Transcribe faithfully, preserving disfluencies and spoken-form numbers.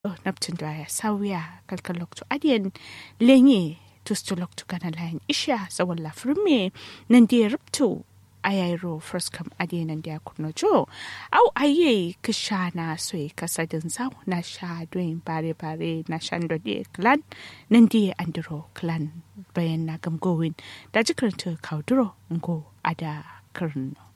naptin da ya sauya kalkalokto adiyan lenye tustulokto kana lain isha sawalla firme nan dia rupto ayairo first come adiyan nan dia kurno jo au aye kishana soy kasadin zaw na sha doin bare bare na shando de clan nan dia andro clan bayan na gamgowin da jikarta kauduro ngo ada karno